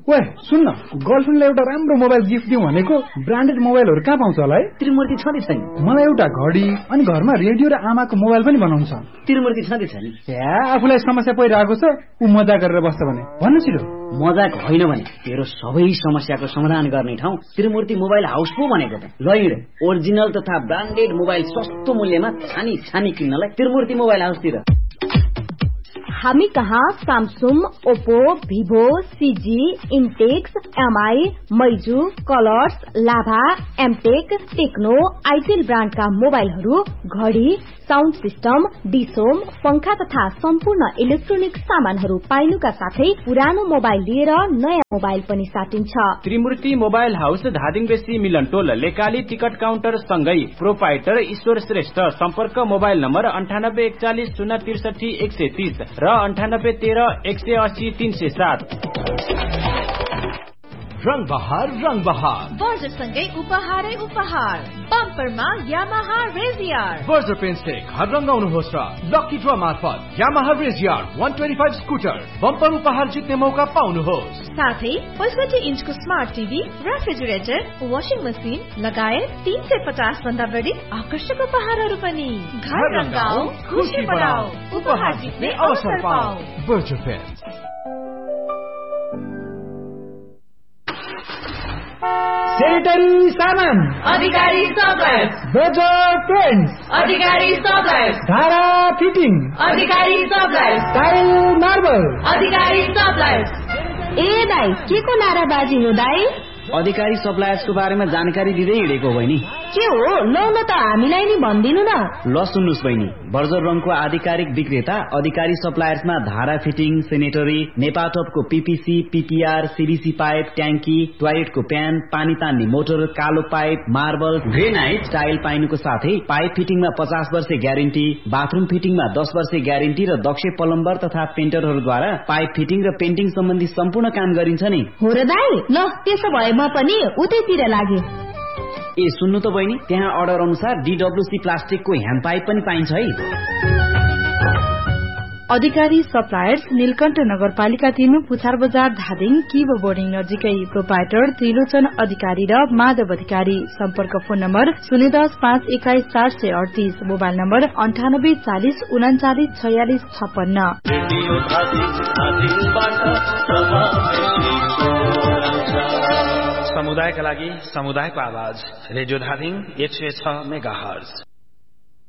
ओए सुन्न, गर्लफ्रेन्डलाई एउटा राम्रो मोबाइल गिफ्ट दिउँ भनेको। ब्रान्डेड मोबाइलहरू कहाँ पाउँछ होला है? त्रिमूर्ति छँदै छैन? मलाई एउटा घडी अनि घरमा रेडियो र आमाको मोबाइल पनि बनाउँछ। त्रिमूर्ति छँदै छैन? आफूलाई समस्या परिरहेको छ, ऊ मजा गरेर बस्छ भने भन्नु छिटो। मजाक होइन भने तेरो सबै समस्याको समाधान गर्ने ठाउँ त्रिमूर्ति मोबाइल हाउस पो भनेको त। ल हिँड, ओरिजिनल तथा ब्रान्डेड मोबाइल सस्तो मूल्यमा छानी छानी किन्नलाई त्रिमूर्ति मोबाइल हाउसतिर। हामी कहाँ सामसुङ, ओप्पो, भिभो, सिजी, इन्टेक्स, एमआई, मैजू, कलर्स, लाभा, एमटेक, टेक्नो, आइटेल ब्रान्डका मोबाइलहरू, घडी, साउन्ड सिस्टम, डिसोम, पंखा तथा सम्पूर्ण इलेक्ट्रोनिक सामानहरू पाइनुका साथै पुरानो मोबाइल लिएर नयाँ मोबाइल पनि साटिन्छ। त्रिमूर्ति मोबाइल हाउस धादिङ बेसी मिलन टोल लेकाली टिकट काउन्टर सँगै प्रोपाइटर ईश्वर श्रेष्ठ। सम्पर्क मोबाइल नम्बर 9841 063 130 र 9813 180 307। रंग बहार वर्जसँगै उपहारै उपहार। बम्परमा यामाहा रेजियर। वर्जर पेन्टले घर रंगाउनुहोस् र लकी ड्र मार्फत यामाहा रेजियर 125 स्कुटर बम्पर उपहार जित्ने मौका पाउनुहोस्। साथै 65 इन्चको smart TV, refrigerator, washing machine लगायत 350 भन्दा बढी आकर्षक उपहारहरू पनि। घर रंगाऊ, खुशी बढाऊ, उपहार जित्ने अवसर पाऊ। वर्जर पेन्ट। सेनिटरी सामान अधिकारी सप्लायर्स। बजार पेन्ट्स अधिकारी सप्लायर्स। धारा फिटिङ अधिकारी सप्लायर्स। टाइल मार्बल अधिकारी सप्लायर्स। ए दाइ, के को नाराबाजी हो दाइ? अधिकारी सप्लायर्सको बारेमा जानकारी दिँदै हिँडेको बहिनी। के हो? लौ न त हामीलाई नि भन्दिनु न। ल सुन्नुस् बहिनी, बर्जर रङको आधिकारिक विक्रेता अधिकारी सप्लायर्समा धारा fitting, sanitary, नेपाटपको PPC, PPR, CBC pipe, ट्याङ्की, टोयलेटको प्यान, पानी तान्ने मोटर, कालो पाइप, मार्बल, ग्रेनाइट, टाइल पाइनुको साथै पाइप फिटिङमा 50 वर्ष ग्यारेन्टी, बाथरुम फिटिङमा 10 वर्ष ग्यारेन्टी र दक्ष प्लम्बर तथा पेन्टरहरूद्वारा पाइप फिटिङ र पेन्टिङ सम्बन्धी सम्पूर्ण काम गरिन्छ नि। हो र दाइ? ल त्यसो भए म पनि उतैतिर लागे। ए सुन्नु त बहिनी, त्यहाँ अर्डर अनुसार डीडब्ल्यूसी प्लास्टिकको ह्यान्ड पाइप पनि पाइन्छ है। अधिकारी सप्लायर्स, नीलकण्ठ नगरपालिका 3, पुछार बजार, धादिङ, किबो बोर्डिङ नजिकै। प्रोपाइटर त्रिलोचन अधिकारी र माधव अधिकारी। सम्पर्क फोन नम्बर 010 521 438, मोबाइल नम्बर 98 40 39 46 56। समुदायका लागि समुदायको आवाज रेडियो धादिङ 106 मेगाहर्ज।